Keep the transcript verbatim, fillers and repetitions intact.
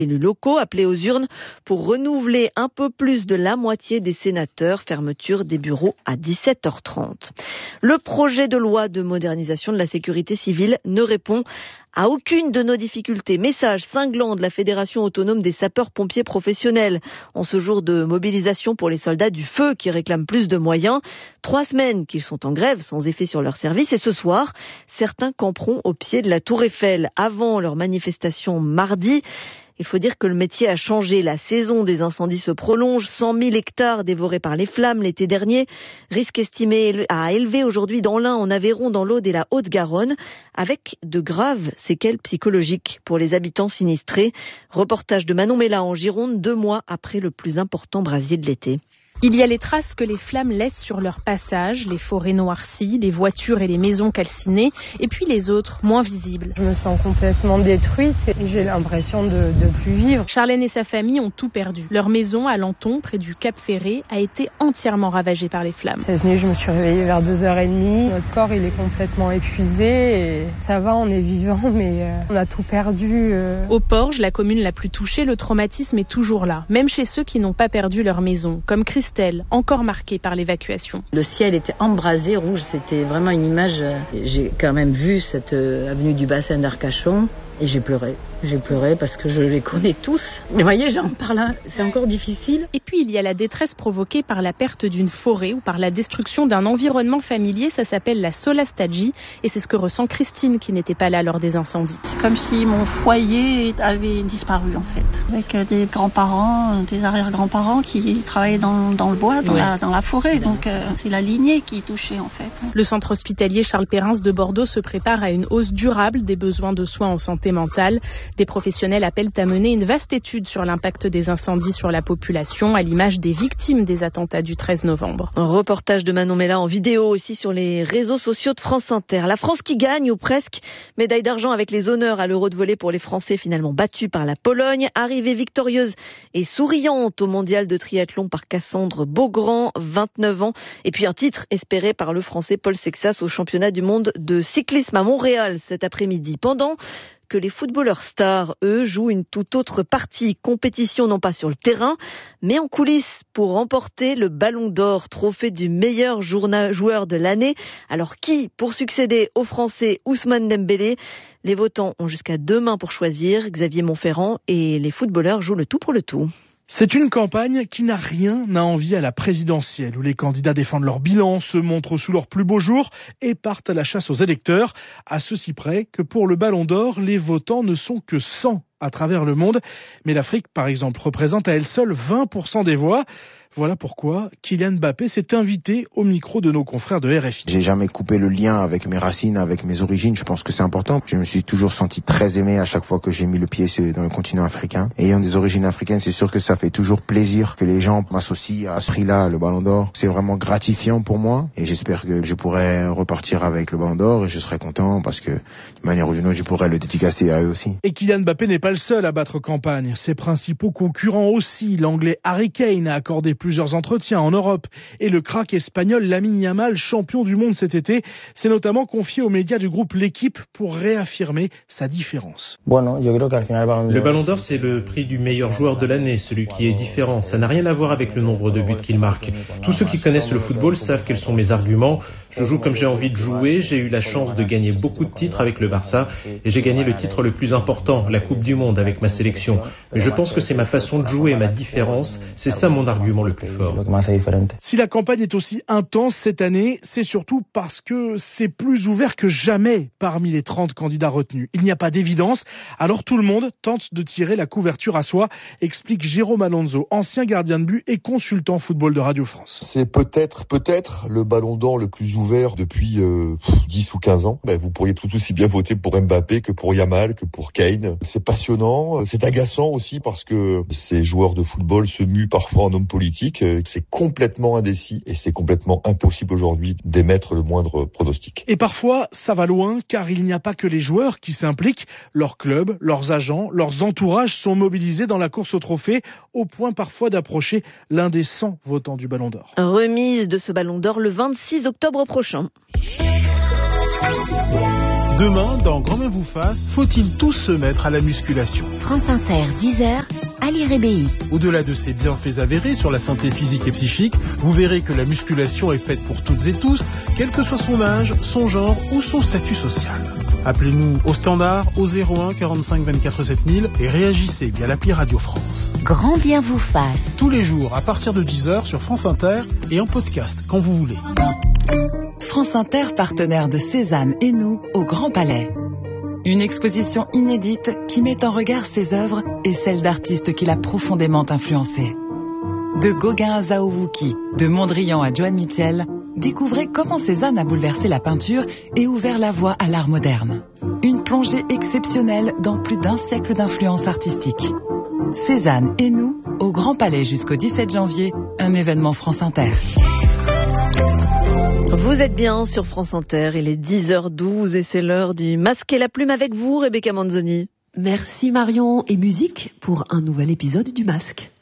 élus locaux appelés aux urnes pour renouveler un peu plus de la moitié des sénateurs. Fermeture des bureaux à dix-sept heures trente. Le projet de loi de modernisation de la sécurité civile ne répond à aucune de nos difficultés. Message cinglant de la Fédération autonome des sapeurs-pompiers professionnels. En ce jour de mobilisation pour les soldats du feu qui réclament plus de moyens, trois semaines qu'ils sont en grève sans effet sur leur service. Et ce soir, certains camperont au pied de la Tour Eiffel avant leur manifestation mardi. Il faut dire que le métier a changé. La saison des incendies se prolonge. cent mille hectares dévorés par les flammes l'été dernier. Risque estimé à élevé aujourd'hui dans l'Ain, en Aveyron, dans l'Aude et la Haute-Garonne, avec de graves séquelles psychologiques pour les habitants sinistrés. Reportage de Manon Mella en Gironde, deux mois après le plus important brasier de l'été. Il y a les traces que les flammes laissent sur leur passage, les forêts noircies, les voitures et les maisons calcinées, et puis les autres, moins visibles. Je me sens complètement détruite et j'ai l'impression de ne plus vivre. Charlène et sa famille ont tout perdu. Leur maison à Lanton, près du Cap Ferré, a été entièrement ravagée par les flammes. Cette nuit, je me suis réveillée vers deux heures trente. Notre corps, il est complètement épuisé. Et ça va, on est vivant, mais euh, on a tout perdu. Euh... Au Porge, la commune la plus touchée, le traumatisme est toujours là, même chez ceux qui n'ont pas perdu leur maison, comme Christelle, encore marquée par l'évacuation. Le ciel était embrasé, rouge, c'était vraiment une image. J'ai quand même vu cette avenue du bassin d'Arcachon et j'ai pleuré. J'ai pleuré parce que je les connais tous. Mais vous voyez, j'en parle là, c'est encore difficile. Et puis il y a la détresse provoquée par la perte d'une forêt ou par la destruction d'un environnement familier. Ça s'appelle la solastagie et c'est ce que ressent Christine qui n'était pas là lors des incendies. C'est comme si mon foyer avait disparu en fait. Avec des grands-parents, des arrière-grands-parents qui travaillaient dans, dans le bois, dans, ouais. la, dans la forêt. Donc euh, c'est la lignée qui est touchée en fait. Le centre hospitalier Charles Perrins de Bordeaux se prépare à une hausse durable des besoins de soins en santé mentale. Des professionnels appellent à mener une vaste étude sur l'impact des incendies sur la population, à l'image des victimes des attentats du treize novembre. Un reportage de Manon Mella en vidéo aussi sur les réseaux sociaux de France Inter. La France qui gagne, ou presque. Médaille d'argent avec les honneurs à l'Euro de volley pour les Français, finalement battus par la Pologne. Arrivée victorieuse et souriante au mondial de triathlon par Cassandre Beaugrand, vingt-neuf ans. Et puis un titre espéré par le Français Paul Sexas au championnat du monde de cyclisme à Montréal cet après-midi. Pendant que les footballeurs stars, eux, jouent une toute autre partie. Compétition non pas sur le terrain, mais en coulisses pour remporter le Ballon d'Or, trophée du meilleur joueur de l'année. Alors qui pour succéder au Français Ousmane Dembélé? Les votants ont jusqu'à demain pour choisir. Xavier Monferrand et les footballeurs jouent le tout pour le tout. C'est une campagne qui n'a rien à envier à la présidentielle, où les candidats défendent leur bilan, se montrent sous leur plus beau jour et partent à la chasse aux électeurs, à ceci près que pour le Ballon d'Or, les votants ne sont que cent à travers le monde. Mais l'Afrique, par exemple, représente à elle seule vingt pour cent des voix. Voilà pourquoi Kylian Mbappé s'est invité au micro de nos confrères de R F I. J'ai jamais coupé le lien avec mes racines, avec mes origines. Je pense que c'est important. Je me suis toujours senti très aimé à chaque fois que j'ai mis le pied dans le continent africain. Ayant des origines africaines, c'est sûr que ça fait toujours plaisir que les gens m'associent à ce prix-là, le Ballon d'Or. C'est vraiment gratifiant pour moi et j'espère que je pourrai repartir avec le Ballon d'Or et je serai content parce que d'une manière ou d'une autre, je pourrai le dédicacer à eux aussi. Et Kylian Mbappé n'est pas le seul à battre campagne. Ses principaux concurrents aussi. L'anglais Harry Kane a accordé plusieurs entretiens en Europe. Et le crack espagnol Lamine Yamal, champion du monde cet été, s'est notamment confié aux médias du groupe L'Équipe pour réaffirmer sa différence. Le Ballon d'Or, c'est le prix du meilleur joueur de l'année, celui qui est différent. Ça n'a rien à voir avec le nombre de buts qu'il marque. Tous ceux qui connaissent le football savent quels sont mes arguments. Je joue comme j'ai envie de jouer. J'ai eu la chance de gagner beaucoup de titres avec le Barça et j'ai gagné le titre le plus important, la Coupe du Monde, avec ma sélection. Mais je pense que c'est ma façon de jouer, ma différence. C'est ça mon argument le plus fort. Si la campagne est aussi intense cette année, c'est surtout parce que c'est plus ouvert que jamais parmi les trente candidats retenus. Il n'y a pas d'évidence, alors tout le monde tente de tirer la couverture à soi, explique Jérôme Alonso, ancien gardien de but et consultant football de Radio France. C'est peut-être, peut-être le Ballon d'Or le plus ouvert depuis euh, dix ou quinze ans. Ben, vous pourriez tout aussi bien voter pour Mbappé que pour Yamal, que pour Kane. C'est passionnant, c'est agaçant aussi parce que ces joueurs de football se muent parfois en hommes politiques. C'est complètement indécis et c'est complètement impossible aujourd'hui d'émettre le moindre pronostic. Et parfois, ça va loin car il n'y a pas que les joueurs qui s'impliquent. Leurs clubs, leurs agents, leurs entourages sont mobilisés dans la course au trophée au point parfois d'approcher l'un des cent votants du Ballon d'Or. Remise de ce Ballon d'Or le vingt-six octobre prochain. Demain, dans Grand Bien vous fasse, faut-il tous se mettre à la musculation? France Inter, dix heures, Ali Rébéi. Au-delà de ses bienfaits avérés sur la santé physique et psychique, vous verrez que la musculation est faite pour toutes et tous, quel que soit son âge, son genre ou son statut social. Appelez-nous au standard au zéro un quarante-cinq vingt-quatre sept mille et réagissez via l'appli Radio France. Grand Bien vous fasse. Tous les jours à partir de dix heures sur France Inter et en podcast quand vous voulez. France Inter, partenaire de Cézanne et nous au Grand Palais. Une exposition inédite qui met en regard ses œuvres et celles d'artistes qui l'a profondément influencé. De Gauguin à Zhao Wuki, de Mondrian à Joan Mitchell, découvrez comment Cézanne a bouleversé la peinture et ouvert la voie à l'art moderne. Une plongée exceptionnelle dans plus d'un siècle d'influence artistique. Cézanne et nous, au Grand Palais jusqu'au dix-sept janvier, un événement France Inter. Vous êtes bien sur France Inter, il est dix heures douze et c'est l'heure du Masque et la Plume avec vous, Rebecca Manzoni. Merci Marion et musique pour un nouvel épisode du Masque.